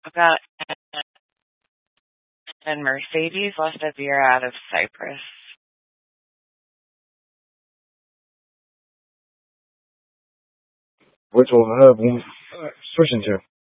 about and Mercedes left a beer out of Cyprus. Which one? Switching to.